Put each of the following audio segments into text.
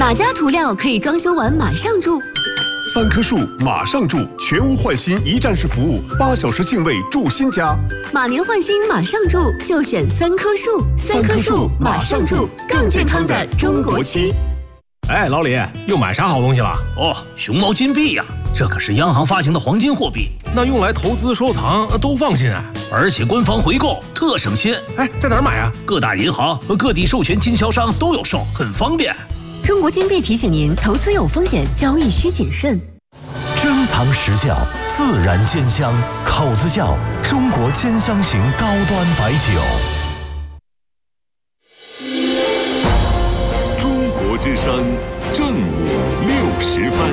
哪家涂料可以装修完马上住 ？3棵树马上住，全屋换新一站式服务，8小时净位住新家。 马年换新马上住，就选3棵树。3棵树马上住，更健康的中国区。 哎，老李，又买啥好东西了？ 哦，熊猫金币呀，这可是央行发行的黄金货币， 那用来投资收藏都放心啊。 而且官方回购特省心。 哎，在哪儿买啊？ 各大银行和各地授权经销商都有售，很方便。 中国金币提醒您，投资有风险，交易需谨慎。 珍藏实窖，自然鲜香，口子窖，中国兼香型高端白酒。 中国之声正午60分。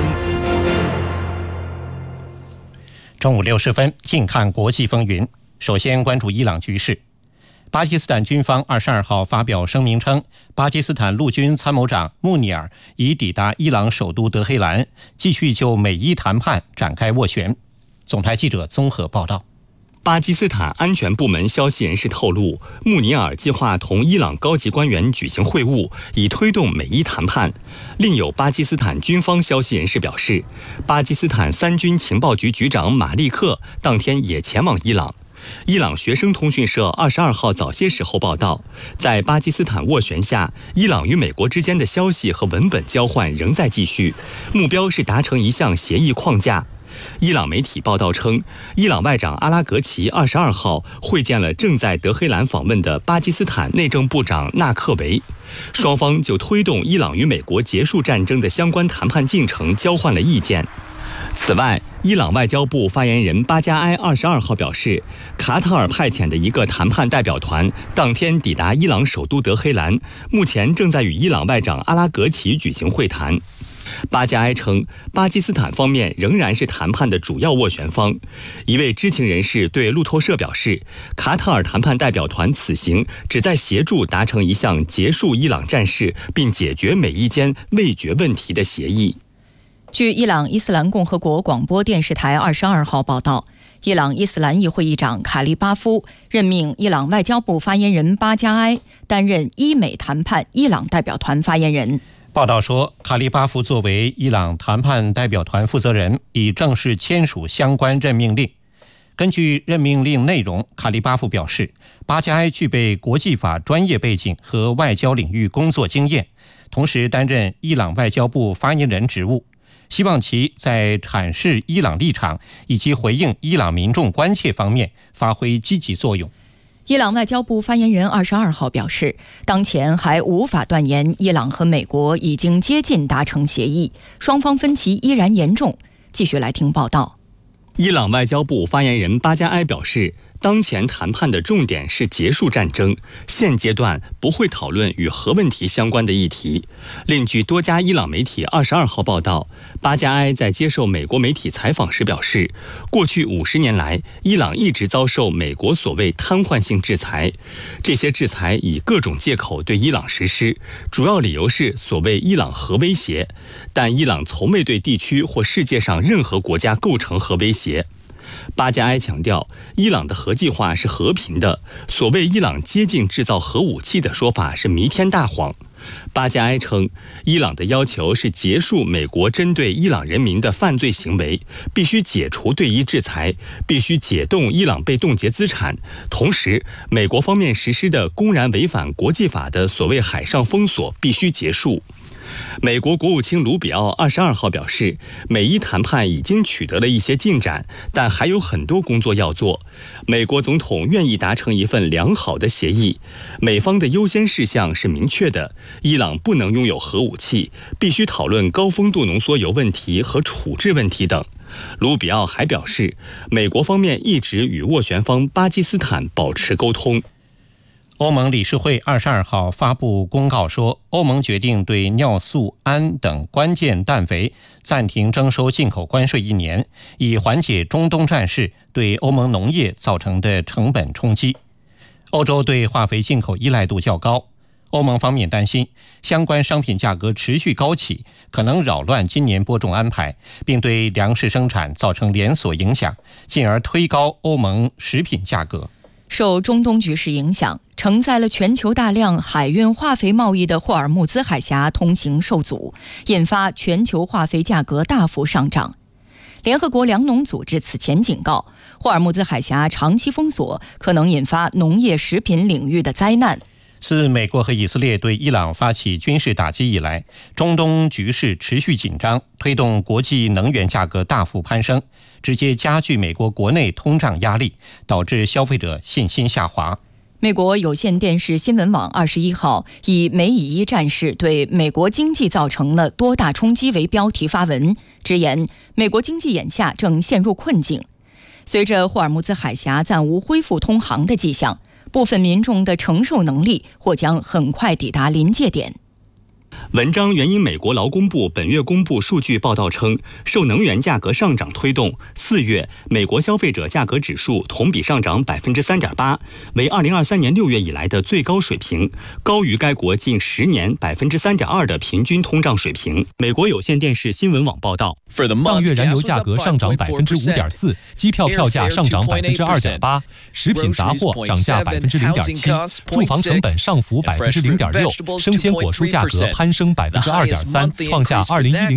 中午60分，近看国际风云。首先关注伊朗局势。巴基斯坦军方22号发表声明称，巴基斯坦陆军参谋长穆尼尔已抵达伊朗首都德黑兰，继续就美伊谈判展开斡旋。总台记者综合报道。 巴基斯坦安全部门消息人士透露，穆尼尔计划同伊朗高级官员举行会晤，以推动美伊谈判。另有巴基斯坦军方消息人士表示，巴基斯坦3军情报局局长马利克当天也前往伊朗。伊朗学生通讯社22号早些时候报道，在巴基斯坦斡旋下，伊朗与美国之间的消息和文本交换仍在继续，目标是达成一项协议框架。伊朗媒体报道称，伊朗外长阿拉格齐22号会见了正在德黑兰访问的巴基斯坦内政部长纳克维，双方就推动伊朗与美国结束战争的相关谈判进程交换了意见。此外，伊朗外交部发言人巴加埃22号表示，卡塔尔派遣的一个谈判代表团当天抵达伊朗首都德黑兰，目前正在与伊朗外长阿拉格齐举行会谈。巴加埃称，巴基斯坦方面仍然是谈判的主要斡旋方。一位知情人士对路透社表示，卡塔尔谈判代表团此行旨在协助达成一项结束伊朗战事并解决美伊间未决问题的协议。 据伊朗伊斯兰共和国广播电视台22号报道，伊朗伊斯兰议会议长卡利巴夫任命伊朗外交部发言人巴加埃担任伊美谈判伊朗代表团发言人。 报道说，卡利巴夫作为伊朗谈判代表团负责人，已正式签署相关任命令。根据任命令内容，卡利巴夫表示，巴加埃具备国际法专业背景和外交领域工作经验，同时担任伊朗外交部发言人职务，希望其在阐释伊朗立场以及回应伊朗民众关切方面发挥积极作用。 伊朗外交部发言人22号表示，当前还无法断言伊朗和美国已经接近达成协议，双方分歧依然严重。继续来听报道。 伊朗外交部发言人巴加埃表示，当前谈判的重点是结束战争，现阶段不会讨论与核问题相关的议题。另据多家伊朗媒体22号报道，巴加埃在接受美国媒体采访时表示，过去50年来，伊朗一直遭受美国所谓瘫痪性制裁，这些制裁以各种借口对伊朗实施，主要理由是所谓伊朗核威胁，但伊朗从未对地区或世界上任何国家构成核威胁。巴加埃强调，伊朗的核计划是和平的，所谓伊朗接近制造核武器的说法是弥天大谎。巴加埃称，伊朗的要求是结束美国针对伊朗人民的犯罪行为，必须解除对伊制裁，必须解冻伊朗被冻结资产，同时美国方面实施的公然违反国际法的所谓海上封锁必须结束。美国国务卿卢比奥22号表示，美伊谈判已经取得了一些进展，但还有很多工作要做。美国总统愿意达成一份良好的协议，美方的优先事项是明确的：伊朗不能拥有核武器，必须讨论高丰度浓缩铀问题和处置问题等。卢比奥还表示，美国方面一直与斡旋方巴基斯坦保持沟通。 欧盟理事会22号发布公告说，欧盟决定对尿素胺等关键氮肥暂停征收进口关税1年，以缓解中东战事对欧盟农业造成的成本冲击。欧洲对化肥进口依赖度较高，欧盟方面担心相关商品价格持续高企，可能扰乱今年播种安排，并对粮食生产造成连锁影响，进而推高欧盟食品价格。 受中东局势影响， 承载了全球大量海运化肥贸易的霍尔木兹海峡通行受阻，引发全球化肥价格大幅上涨。联合国粮农组织此前警告，霍尔木兹海峡长期封锁可能引发农业食品领域的灾难。 自美国和以色列对伊朗发起军事打击以来，中东局势持续紧张，推动国际能源价格大幅攀升，直接加剧美国国内通胀压力，导致消费者信心下滑。 美国有线电视新闻网21号以美以伊战事对美国经济造成了多大冲击为标题发文，直言美国经济眼下正陷入困境。随着霍尔木兹海峡暂无恢复通航的迹象，部分民众的承受能力或将很快抵达临界点。 文章援引美国劳工部本月公布数据报道称，受能源价格上涨推动，4月美国消费者价格指数同比上涨 3.8%， 为2023年6月以来的最高水平，高于该国近10年 3.2% 的平均通胀水平。美国有线电视新闻网报道， 当月燃油价格上涨 5.4%， 机票票价上涨 2.8%， 食品杂货涨价 0.7%， 住房成本上浮 0.6%， 生鲜果蔬价格攀升 2.3%， 创下2010